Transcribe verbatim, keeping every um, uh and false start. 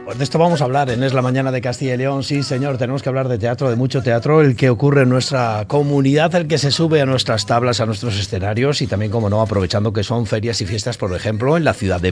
Pues de esto vamos a hablar en Es la Mañana de Castilla y León. Sí, señor, tenemos que hablar de teatro, de mucho teatro, el que ocurre en nuestra comunidad, el que se sube a nuestras tablas, a nuestros escenarios y también, como no, aprovechando que son ferias y fiestas, por ejemplo, en la ciudad de